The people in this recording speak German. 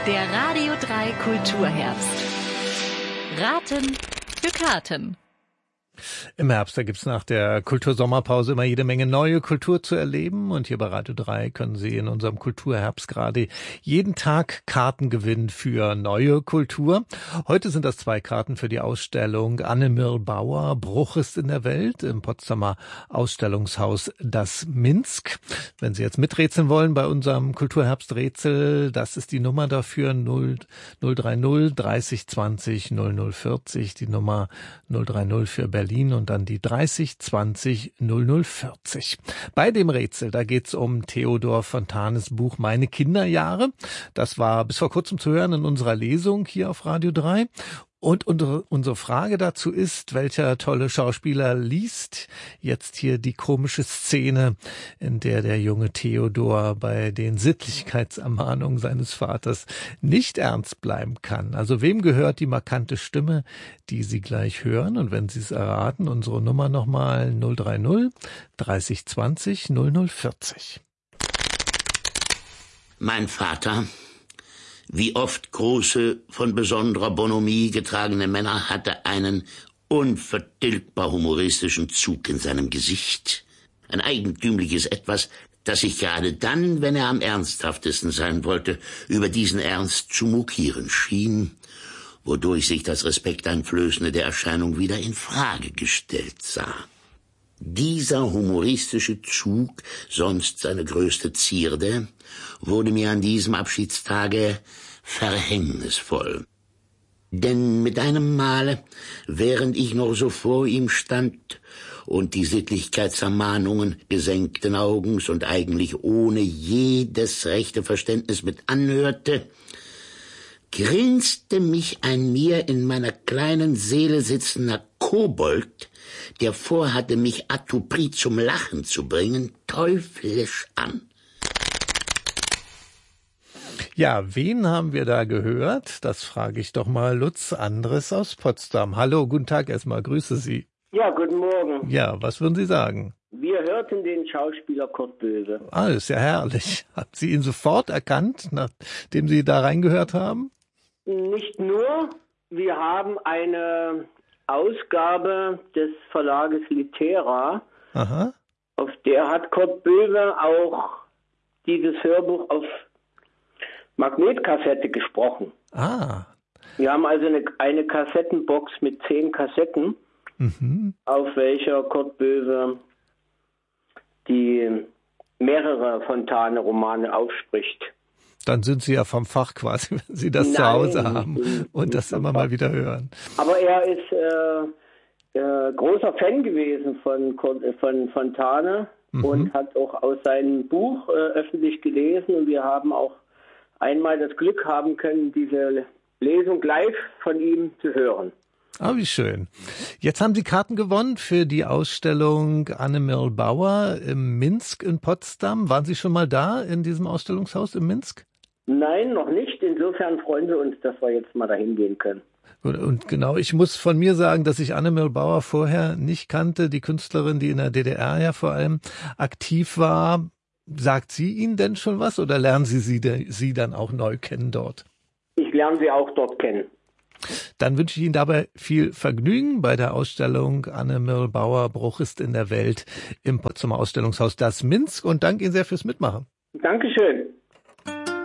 Der Radio 3 Kulturherbst. Raten für Karten. Im Herbst, da gibt's nach der Kultursommerpause immer jede Menge neue Kultur zu erleben. Und hier bei Radio 3 können Sie in unserem Kulturherbst gerade jeden Tag Karten gewinnen für neue Kultur. Heute sind das 2 Karten für die Ausstellung Anne Mirl-Bauer, Bruch ist in der Welt, im Potsdamer Ausstellungshaus Das Minsk. Wenn Sie jetzt miträtseln wollen bei unserem Kulturherbsträtsel, das ist die Nummer dafür 030 30 20 0040, die Nummer 030 für Berlin und dann die 30 20 0040. Bei dem Rätsel, da geht's um Theodor Fontanes Buch Meine Kinderjahre. Das war bis vor kurzem zu hören in unserer Lesung hier auf Radio 3. Und unsere Frage dazu ist, welcher tolle Schauspieler liest jetzt hier die komische Szene, in der der junge Theodor bei den Sittlichkeitsermahnungen seines Vaters nicht ernst bleiben kann. Also wem gehört die markante Stimme, die Sie gleich hören? Und wenn Sie es erraten, unsere Nummer nochmal 030 30 20 0040. Mein Vater, wie oft große, von besonderer Bonhomie getragene Männer, hatte einen unvertilgbar humoristischen Zug in seinem Gesicht. Ein eigentümliches Etwas, das sich gerade dann, wenn er am ernsthaftesten sein wollte, über diesen Ernst zu mokieren schien, wodurch sich das Respekteinflößende der Erscheinung wieder in Frage gestellt sah. Dieser humoristische Zug, sonst seine größte Zierde, wurde mir an diesem Abschiedstage verhängnisvoll. Denn mit einem Male, während ich noch so vor ihm stand und die Sittlichkeitsermahnungen gesenkten Augens und eigentlich ohne jedes rechte Verständnis mit anhörte, grinste mich ein mir in meiner kleinen Seele sitzender Kobold, der vorhatte, mich à tout prix zum Lachen zu bringen, teuflisch an. Ja, wen haben wir da gehört? Das frage ich doch mal Lutz Andres aus Potsdam. Hallo, guten Tag erstmal, grüße Sie. Ja, guten Morgen. Ja, was würden Sie sagen? Wir hörten den Schauspieler Kurt Böwe. Ah, das ist ja herrlich. Haben Sie ihn sofort erkannt, nachdem Sie da reingehört haben? Nicht nur, wir haben eine Ausgabe des Verlages Litera. Aha. Auf der hat Kurt Böwe auch dieses Hörbuch auf Magnetkassette gesprochen. Ah. Wir haben also eine Kassettenbox mit 10 Kassetten, auf welcher Kurt Böwe die mehrere Fontane-Romane aufspricht. Dann sind Sie ja vom Fach quasi, wenn Sie das zu Hause haben und das immer mal wieder hören. Aber er ist großer Fan gewesen von Fontane und hat auch aus seinem Buch öffentlich gelesen. Und wir haben auch einmal das Glück haben können, diese Lesung live von ihm zu hören. Ah, wie schön. Jetzt haben Sie Karten gewonnen für die Ausstellung Anne Mirl-Bauer im Minsk in Potsdam. Waren Sie schon mal da in diesem Ausstellungshaus im Minsk? Nein, noch nicht. Insofern freuen wir uns, dass wir jetzt mal dahin gehen können. Und genau, ich muss von mir sagen, dass ich Anne Mirl-Bauer vorher nicht kannte, die Künstlerin, die in der DDR ja vor allem aktiv war. Sagt sie Ihnen denn schon was oder lernen Sie dann auch neu kennen dort? Ich lerne sie auch dort kennen. Dann wünsche ich Ihnen dabei viel Vergnügen bei der Ausstellung Anne Mirl-Bauer, Bruch ist in der Welt im Potsdamer Ausstellungshaus Das Minsk und danke Ihnen sehr fürs Mitmachen. Dankeschön.